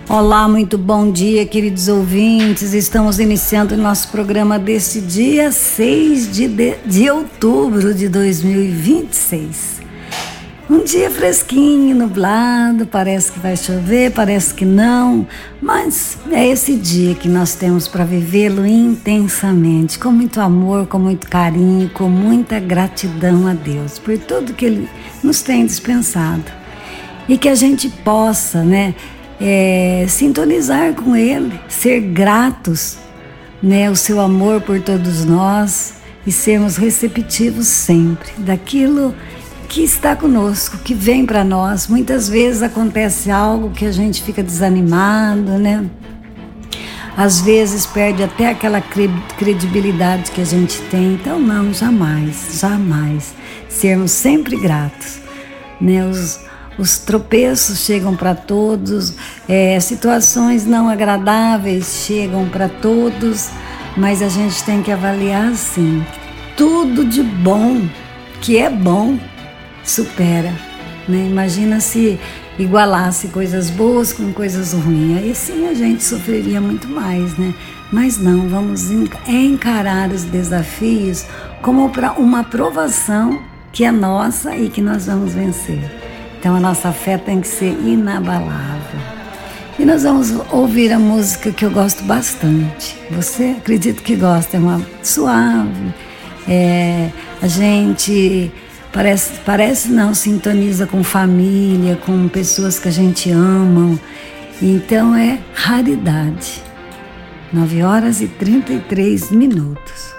Olá, muito bom dia, queridos ouvintes. Estamos iniciando o nosso programa deste dia 6 de outubro de 2026. Um dia fresquinho, nublado, parece que vai chover, parece que não, mas é esse dia que nós temos para vivê-lo intensamente, com muito amor, com muito carinho, com muita gratidão a Deus por tudo que Ele nos tem dispensado. E que a gente possa, sintonizar com Ele, ser gratos, o seu amor por todos nós e sermos receptivos sempre daquilo que está conosco, que vem para nós. Muitas vezes acontece algo que a gente fica desanimado, Às vezes perde até aquela credibilidade que a gente tem. Então não, jamais sermos sempre gratos, Os tropeços chegam para todos, situações não agradáveis chegam para todos, mas a gente tem que avaliar assim, tudo de bom, que é bom, supera, Imagina se igualasse coisas boas com coisas ruins, aí sim a gente sofreria muito mais, Mas não, vamos encarar os desafios como uma provação que é nossa e que nós vamos vencer. Então a nossa fé tem que ser inabalável. E nós vamos ouvir a música que eu gosto bastante. Você acredito que gosta, é uma suave. A gente parece não, sintoniza com família, com pessoas que a gente ama. Então é raridade. 9 horas e 33 minutos.